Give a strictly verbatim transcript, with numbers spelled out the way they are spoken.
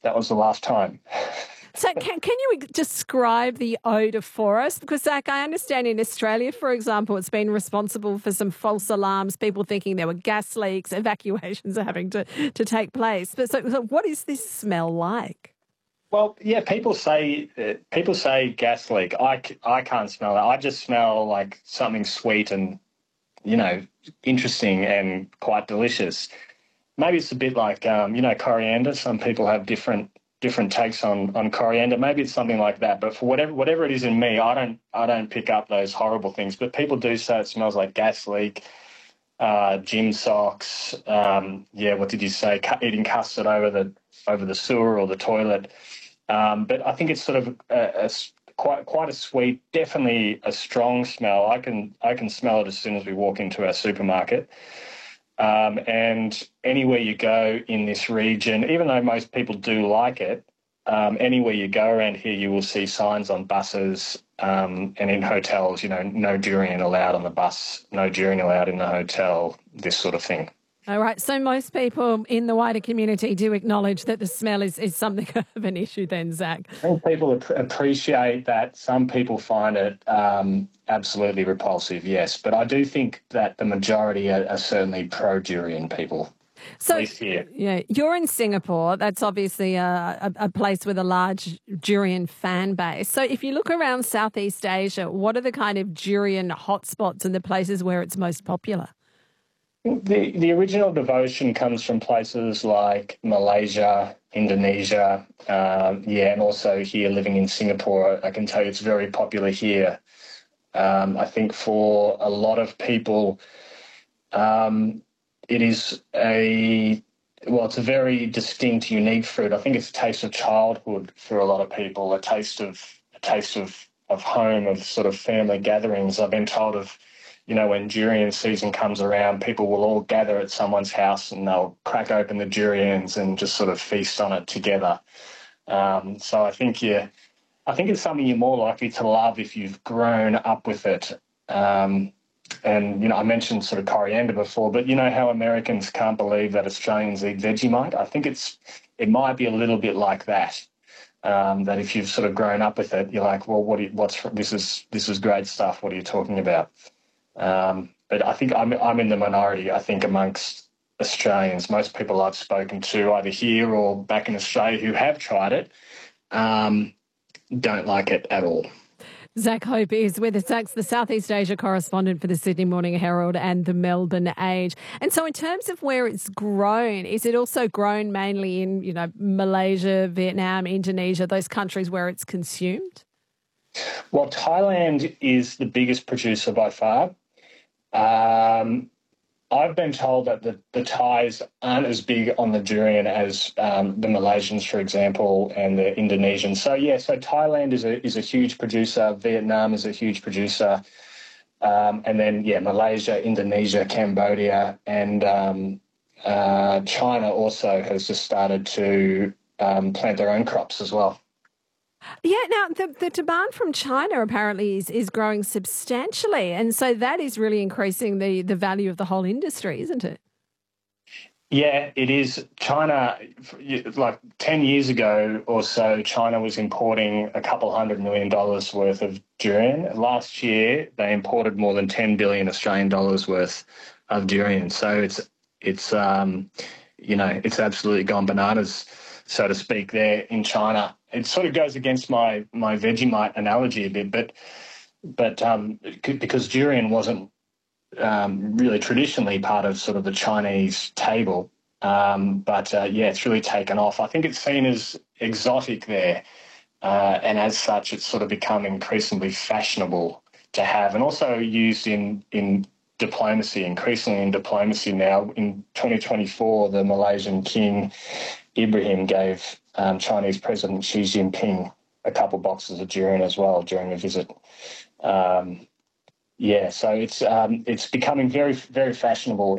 that was the last time. So can, can you describe the odour for us? Because, Zach, I understand in Australia, for example, it's been responsible for some false alarms, people thinking there were gas leaks, evacuations are having to, to take place. But so, so what is this smell like? Well, yeah, people say uh, people say gas leak. I, c- I can't smell that. I just smell like something sweet and, you know, interesting and quite delicious. Maybe it's a bit like, um, you know, coriander. Some people have different different takes on, on coriander. Maybe it's something like that. But for whatever whatever it is in me, I don't I don't pick up those horrible things. But people do say it smells like gas leak, uh, gym socks. Um, yeah, what did you say? Cu- eating custard over the over the sewer or the toilet. Um, but I think it's sort of a, a s- quite quite a sweet, definitely a strong smell. I can I can smell it as soon as we walk into our supermarket. Um, and anywhere you go in this region, even though most people do like it, um, anywhere you go around here, you will see signs on buses um, and in hotels, you know, no durian allowed on the bus, no durian allowed in the hotel, this sort of thing. All right. So most people in the wider community do acknowledge that the smell is, is something of an issue then, Zach. I think people ap- appreciate that. Some people find it um, absolutely repulsive, yes. But I do think that the majority are, are certainly pro-durian people, at So, least here. yeah, you're in Singapore. That's obviously a, a, a place with a large durian fan base. So if you look around Southeast Asia, what are the kind of durian hotspots and the places where it's most popular? The the original devotion comes from places like Malaysia, Indonesia, um, yeah, and also here living in Singapore. I can tell you it's very popular here. Um, I think for a lot of people, um, it is a well, it's a very distinct, unique fruit. I think it's a taste of childhood for a lot of people, a taste of a taste of of home, of sort of family gatherings. I've been told of, you know, when durian season comes around, people will all gather at someone's house and they'll crack open the durians and just sort of feast on it together. Um, so I think you, I think it's something you're more likely to love if you've grown up with it. Um, and, you know, I mentioned sort of coriander before, but you know how Americans can't believe that Australians eat Vegemite? I think it's, it might be a little bit like that. Um, that if you've sort of grown up with it, you're like, well, what? Do you, what's this is this is great stuff. What are you talking about? Um, but I think I'm I'm in the minority. I think amongst Australians, most people I've spoken to, either here or back in Australia, who have tried it, um, don't like it at all. Zach Hope is with us. Zach's the Southeast Asia correspondent for the Sydney Morning Herald and the Melbourne Age. And so in terms of where it's grown, is it also grown mainly in, you know, Malaysia, Vietnam, Indonesia, those countries where it's consumed? Well, Thailand is the biggest producer by far. Um, I've been told that the, the Thais aren't as big on the durian as um, the Malaysians, for example, and the Indonesians. So yeah, so Thailand is a is a huge producer. Vietnam is a huge producer, um, and then yeah, Malaysia, Indonesia, Cambodia, and um, uh, China also has just started to um, plant their own crops as well. Yeah, now the, the demand from China apparently is, is growing substantially. And so that is really increasing the, the value of the whole industry, isn't it? Yeah, it is. China, like ten years ago or so, China was importing a couple hundred million dollars worth of durian. Last year, they imported more than ten billion Australian dollars worth of durian. So it's, it's um, you know, it's absolutely gone bananas, so to speak, there in China. It sort of goes against my, my Vegemite analogy a bit, but, but um, because durian wasn't um, really traditionally part of sort of the Chinese table. Um, but uh, yeah, it's really taken off. I think it's seen as exotic there, uh, and as such, it's sort of become increasingly fashionable to have, and also used in in diplomacy, increasingly in diplomacy now. In twenty twenty-four, the Malaysian King Ibrahim gave um, Chinese President Xi Jinping a couple boxes of durian as well during a visit. Um, yeah, so it's um, it's becoming very very fashionable